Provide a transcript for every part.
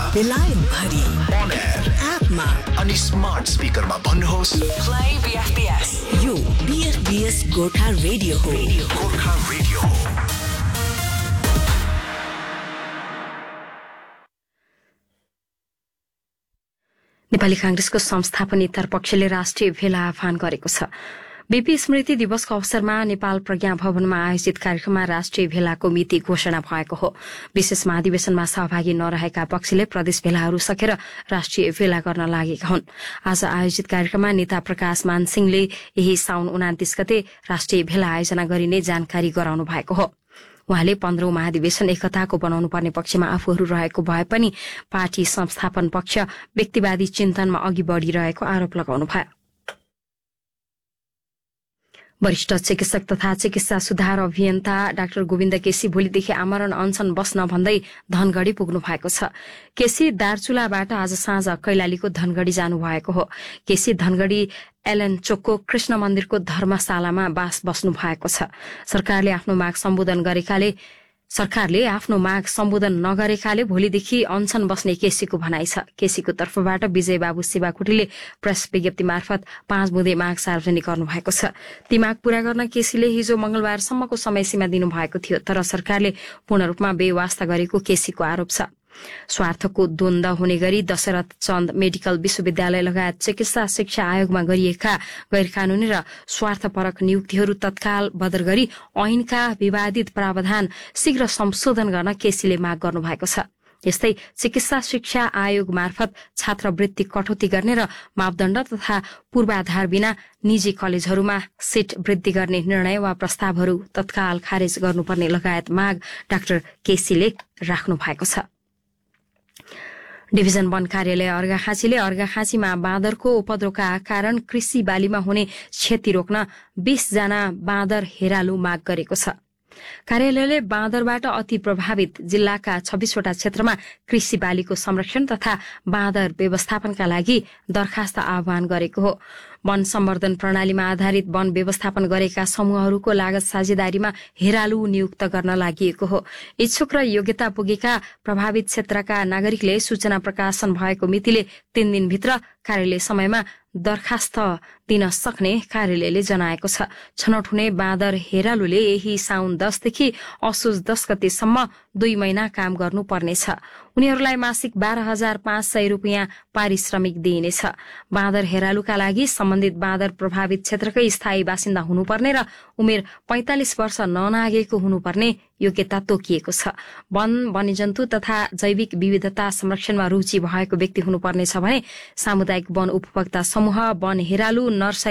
बेलायतभरि on air एपमा अनि smart स्पिकरमा भन्नुहोस् Play BFBS. यो BFBS गोर्खा रेडियो हो. गोर्खा रेडियो हो। नेपाली कांग्रेसको संस्थापनेतर पक्षले राष्ट्रिय भेला आह्वान गरेको छ। बीपी स्मृति दिवसको अवसरमा नेपाल प्रज्ञा भवनमा आयोजित कार्यक्रममा राष्ट्रिय भेलाको मिति घोषणा भएको हो। विशेष महाधिवेशनमा सहभागी नरहेका पक्षले प्रदेश भेलाहरू सकेर राष्ट्रिय भेला गर्न लागेका हुन्। आज आयोजित कार्यक्रममा नेता प्रकाश मानसिंहले यही साउन 29 गते राष्ट्रिय भेला आयोजना गरिने जानकारी गराउनु भएको हो। उहाँले 15औं महाधिवेशन एकताको बनाउनु पर्ने पक्षमा आफूहरू रहेको भए पनि पार्टी संस्थापन पक्ष व्यक्तिवादी चिन्तनमा अघि बढ़िरहेको आरोप लगाउनुभयो। वरिष्ठ चिकित्सक तथा चिकित्सा सुधार अभियन्ता डाक्टर गोविन्द केसी भोलिदेखि आमरण अनसन बस्न भन्दै धनगढ़ी पुग्नु भएको छ। केसी दार्चुलाबाट आज साँझ कैलालीको धनगढ़ी जानु भएको हो। केसी धनगढ़ी एलन चोकको कृष्ण मन्दिरको धर्मशालामा बास बस्नु भएको छ। सरकारले आफ्नो माग सम्बोधन नगरेकाले भोलिदेखि अनसन बस्ने केसीको भनाइ छ। केसीको तर्फबाट विजय बाबु शिवाकोटीले प्रेस विज्ञप्ति मार्फत 5 बुँदे माग सार्वजनिक गर्नुभएको छ। ती माग पूरा गर्न केसीले हिजो मंगलबारसम्मको समयसीमा दिनुभएको थियो, तर सरकारले पूर्ण रूपमा बेवास्ता गरेको केसीको आरोप छ। स्वार्थको द्वन्द हुने गरी दशरथ चन्द मेडिकल विश्वविद्यालय लगायत चिकित्सा शिक्षा आयोगमा गरिएका गैरकानूनी र स्वार्थपरक नियुक्तिहरू तत्काल बदर गरी ऐनका विवादित प्रावधान शीघ्र संशोधन गर्न केसीले माग गर्नुभएको छ। यस्तै चिकित्सा शिक्षा आयोग मार्फत छात्रवृत्ति कटौती गर्ने र मापदण्ड तथा पूर्वाधार बिना निजी कलेजहरूमा सीट वृद्धि गर्ने निर्णय वा प्रस्तावहरू तत्काल खारेज गर्नुपर्ने लगायत माग डाक्टर केसीले राख्नु भएको छ। डिभिजन वन कार्यालय अर्घाखाँचीले अर्घाखाँचीमा बाँदरको उपद्रवका कारण कृषि बालीमा हुने क्षति रोक्न 20 जना बाँदर हेरालु माग गरेको छ। कार्यालयले बाँदरबाट अति प्रभावित जिल्लाका 26 वटा क्षेत्रमा कृषि बालीको संरक्षण तथा बाँदर व्यवस्थापनका लागि दरखास्त आह्वान गरेको हो। वन सम्वर्धन प्रणालीमा आधारित वन व्यवस्थापन गरेका समूहहरूको लागत साझेदारीमा हेरालु नियुक्त गर्न लागि हो। इच्छुक र योग्यता पुगेका प्रभावित क्षेत्रका नागरिकले सूचना प्रकाशन भएको मितिले 3 दिनभित्र कार्यालय समयमा दरखास्त दिन सक्ने कार्यालयले जनाएको छ। छनौट हुने बाँदर हेरालुले यही साउन 10 देखि असोज 10 गतेसम्म 2 महिना काम गर्नुपर्नेछ। उनीहरूलाई मासिक 12,500 रुपियाँ पारिश्रमिक दिइनेछ। बाँदर हेरालुका लागि सम्बन्धित बाँदर प्रभावित क्षेत्रकै स्थायी बासिन्दा हुनुपर्ने र उमेर 45 वर्ष ननागेको हुनुपर्ने योग्यता तोकिएको छ। वन, वन्यजन्तु तथा जैविक विविधता संरक्षणमा रुचि भएको व्यक्ति हुनुपर्नेछ भने सामुदायिक वन उपभोक्ता समूह, वन हेरालु,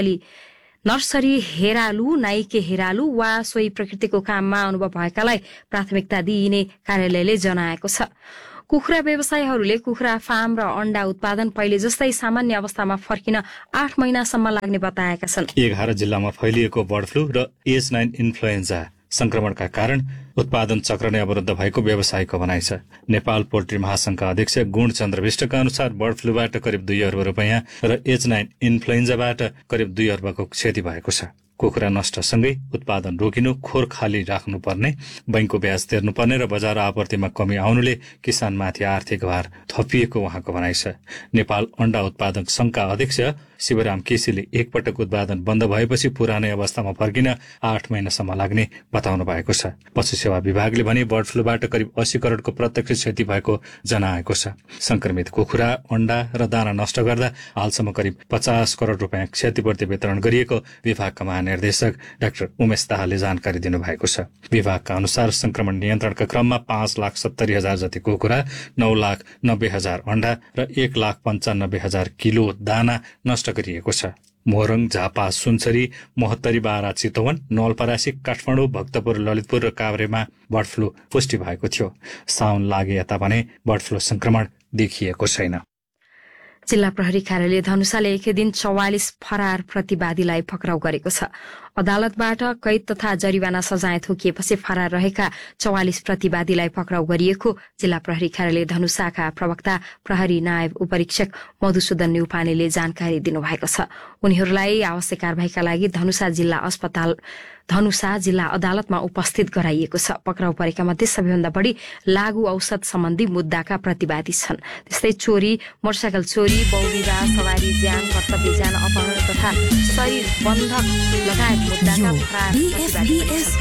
नर्सरी हेरालु, नाइके हेरालु वा सोही प्रकृतिको काममा अनुभव भएकालाई प्राथमिकता दिइने कार्यालयले जनाएको छ। कुखुरा व्यवसायीहरूले कुखुरा फार्म र अण्डा उत्पादन पहिले जस्तै सामान्य अवस्थामा फर्किन 8 महिनासम्म लाग्ने बताएका छन्। 11 जिल्लामा फैलिएको बर्ड फ्लू र H9 इन्फ्लुएन्जा संक्रमणका कारण उत्पादन चक्र नै अवरुद्ध भएको व्यवसायीको भनाइ छ। नेपाल पोल्ट्री महासंघका अध्यक्ष गुणचन्द्र विष्टका अनुसार बर्ड फ्लूबाट करिब 2 अर्ब रुपैयाँ र H9 इन्फ्लुएन्जाबाट करिब 2 अर्बको क्षति भएको छ। कुखुरा नष्टसँगै उत्पादन रोकिनु, खोर खाली राख्नुपर्ने, बैंकको ब्याज तिर्नुपर्ने र बजार आपूर्तिमा कमी आउनुले किसानमाथि आर्थिक भार थपिएको उहाँको भनाइ छ। नेपाल अण्डा उत्पादक संघका अध्यक्ष शिवराम केसीले एकपटक उत्पादन बन्द भएपछि पुरानै अवस्थामा फर्किन 8 महिनासम्म लाग्ने बताउनु भएको छ। पशु सेवा विभागले भने बर्ड फ्लूबाट करिब 80 करोड़को प्रत्यक्ष क्षति भएको जनाएको छ। संक्रमित कुखुरा, अण्डा र दाना नष्ट गर्दा हालसम्म करिब 50 करोड़ रुपैयाँ क्षतिपूर्ति वितरण गरिएको विभागका महानिर्देशक डाक्टर उमेश दाहालले जानकारी दिनुभएको छ। विभागका अनुसार संक्रमण नियन्त्रणका क्रममा 5,70,000 जति कुखुरा, 9,90,000 अण्डा र 1,95,000 किलो दाना नष्ट गरिएको छ। मोरङ, झापा, सुनसरी, मोहत्तरी, बारा, चितवन, नवलपरासी, काठमाडौँ, भक्तपुर, ललितपुर र काभ्रेमा बर्ड फ्लू पुष्टि भएको थियो। साउन लागे यता भने बर्ड फ्लू संक्रमण देखिएको छैन। जिल्ला प्रहरी कार्यालय धनुषाले एकै दिन 44 फरार प्रतिवादीलाई पक्राउ गरेको छ। अदालतबाट कैद तथा जरिवाना सजाय थोकिएपछि फरार रहेका 44 प्रतिवादीलाई पक्राउ गरिएको जिल्ला प्रहरी कार्यालय धनुषाका प्रवक्ता प्रहरी नायब उपरीक्षक मधुसूदन न्यौपानेले जानकारी दिनुभएको छ। उनीहरूलाई आवश्यक कारबाहीका लागि धनुषा जिल्ला अदालतमा उपस्थित गराइएको छ। पक्राउ परेका मध्ये सबैभन्दा बढी लागू औषध सम्बन्धी मुद्दाका प्रतिवादी छन्। त्यस्तै चोरी, मोटरसाइकल चोरी, बहुविवाह, सवारी ज्यान, कर्तव्य ज्यान, अपहरण तथा शरीर बन्धक लगायत मुद्दाका फरार प्रतिवादी छन्।